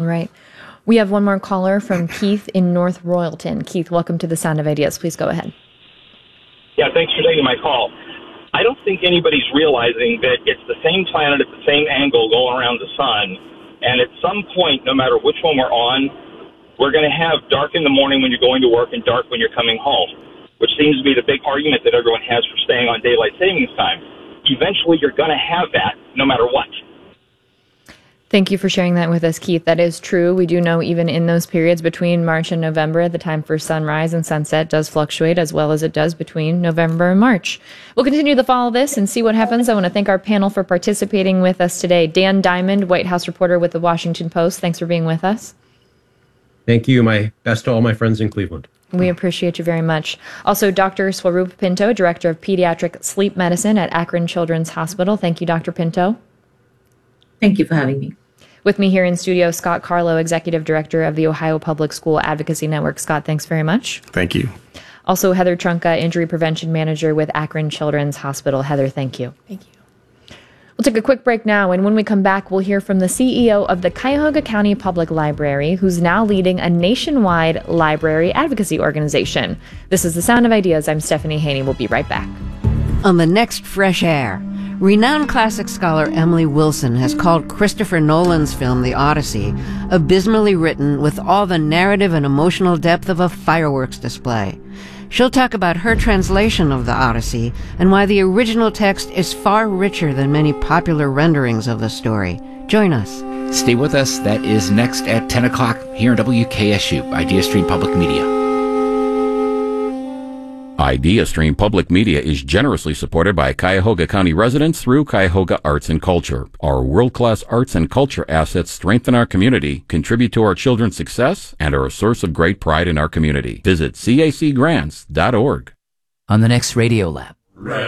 right. We have one more caller from Keith in North Royalton. Keith, welcome to the Sound of Ideas. Please go ahead. Yeah, thanks for taking my call. I don't think anybody's realizing that it's the same planet at the same angle going around the sun. And at some point, no matter which one we're on, we're going to have dark in the morning when you're going to work and dark when you're coming home, which seems to be the big argument that everyone has for staying on daylight savings time. Eventually, you're going to have that no matter what. Thank you for sharing that with us, Keith. That is true. We do know even in those periods between March and November, the time for sunrise and sunset does fluctuate as well as it does between November and March. We'll continue to follow this and see what happens. I want to thank our panel for participating with us today. Dan Diamond, White House reporter with the Washington Post. Thanks for being with us. Thank you. My best to all my friends in Cleveland. We appreciate you very much. Also, Dr. Swaroop Pinto, Director of Pediatric Sleep Medicine at Akron Children's Hospital. Thank you, Dr. Pinto. Thank you for having me. With me here in studio, Scott Carlo, Executive Director of the Ohio Public School Advocacy Network. Scott, thanks very much. Thank you. Also, Heather Trunka, Injury Prevention Manager with Akron Children's Hospital. Heather, thank you. Thank you. We'll take a quick break now, and when we come back, we'll hear from the CEO of the Cuyahoga County Public Library, who's now leading a nationwide library advocacy organization. This is The Sound of Ideas. I'm Stephanie Haney. We'll be right back. On the next Fresh Air, renowned classic scholar Emily Wilson has called Christopher Nolan's film The Odyssey abysmally written with all the narrative and emotional depth of a fireworks display. She'll talk about her translation of The Odyssey and why the original text is far richer than many popular renderings of the story. Join us. Stay with us. That is next at 10 o'clock here on WKSU, IdeaStream Public Media. IdeaStream Public Media is generously supported by Cuyahoga County residents through Cuyahoga Arts and Culture. Our world-class arts and culture assets strengthen our community, contribute to our children's success, and are a source of great pride in our community. Visit cacgrants.org. On the next Radio Lab.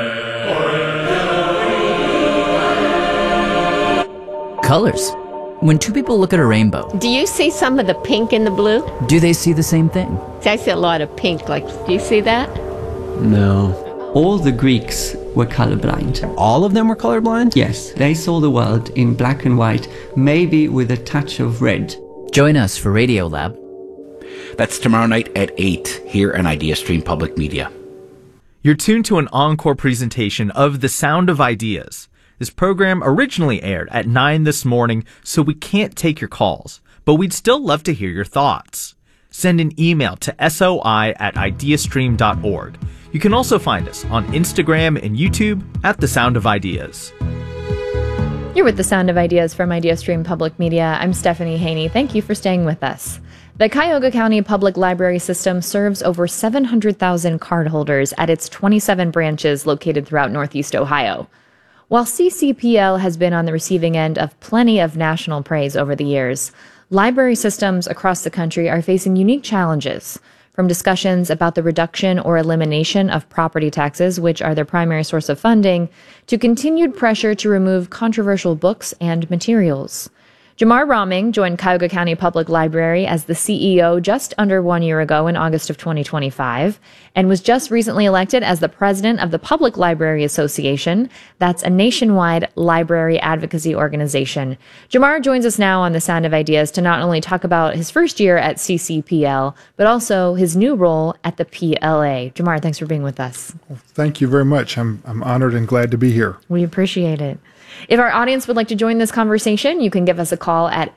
Colors. When two people look at a rainbow, Do you see some of the pink in the blue? do they see the same thing? I see a lot of pink. Like, do you see that? No. All the Greeks were colorblind. All of them were colorblind? Yes. They saw the world in black and white, maybe with a touch of red. Join us for Radio Lab. That's tomorrow night at 8 here on IdeaStream Public Media. You're tuned to an encore presentation of The Sound of Ideas. This program originally aired at 9 this morning, so we can't take your calls, but we'd still love to hear your thoughts. Send an email to soi@ideastream.org. You can also find us on Instagram and YouTube at The Sound of Ideas. You're with The Sound of Ideas from IdeaStream Public Media. I'm Stephanie Haney. Thank you for staying with us. The Cuyahoga County Public Library System serves over 700,000 cardholders at its 27 branches located throughout Northeast Ohio. While CCPL has been on the receiving end of plenty of national praise over the years, library systems across the country are facing unique challenges, from discussions about the reduction or elimination of property taxes, which are their primary source of funding, to continued pressure to remove controversial books and materials. Jamar Rahming joined Cuyahoga County Public Library as the CEO just under 1 year ago in August of 2025 and was just recently elected as the president of the Public Library Association. That's a nationwide library advocacy organization. Jamar joins us now on The Sound of Ideas to not only talk about his first year at CCPL, but also his new role at the PLA. Jamar, thanks for being with us. Well, thank you very much. I'm honored and glad to be here. We appreciate it. If our audience would like to join this conversation, you can give us a call at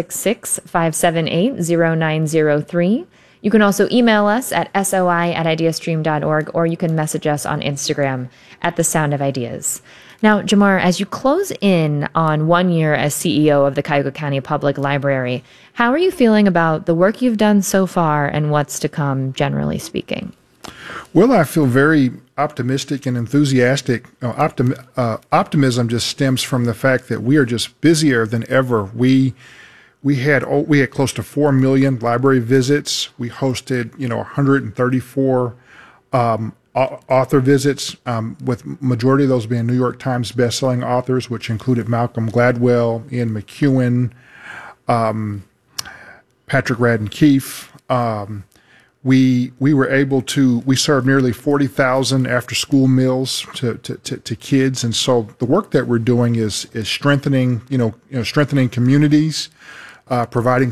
866-578-0903. You can also email us at soi@ideastream.org, or you can message us on Instagram at The Sound of Ideas. Now, Jamar, as you close in on 1 year as CEO of the Cuyahoga County Public Library, how are you feeling about the work you've done so far and what's to come, generally speaking? Well, I feel very optimistic and enthusiastic. Optimism just stems from the fact that we are just busier than ever. We had close to 4 million library visits. We hosted 134 author visits, with majority of those being New York Times bestselling authors, which included Malcolm Gladwell, Ian McEwan, Patrick Radden Keefe. We were able to, we served nearly 40,000 after school meals to kids. And so the work that we're doing is strengthening, strengthening communities, providing